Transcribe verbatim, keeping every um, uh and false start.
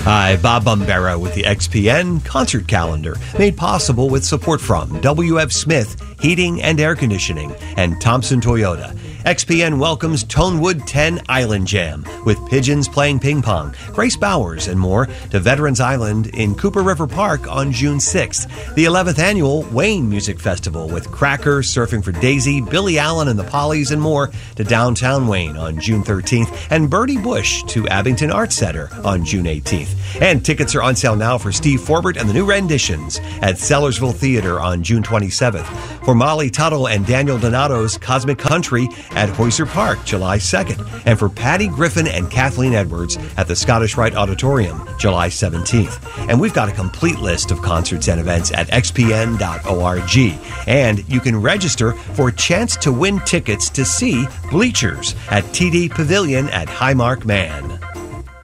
Hi, Bob Bombera with the X P N Concert Calendar, made possible with support from W F Smith Heating and Air Conditioning and Thompson Toyota. X P N welcomes Tonewood ten Island Jam with Pigeons playing ping pong, Grace Bowers, and more to Veterans Island in Cooper River Park on June sixth. The eleventh Annual Wayne Music Festival with Cracker, Surfing for Daisy, Billy Allen and the Pollies, and more to downtown Wayne on June thirteenth, and Bertie Bush to Abington Arts Center on June eighteenth. And tickets are on sale now for Steve Forbert and the New Renditions at Sellersville Theater on June twenty-seventh. For Molly Tuttle and Daniel Donato's Cosmic Country at Hoyser Park, July second. And for Patty Griffin and Kathleen Edwards at the Scottish Rite Auditorium, July seventeenth. And we've got a complete list of concerts and events at x p n dot org. And you can register for a chance to win tickets to see Bleachers at T D Pavilion at Highmark Man.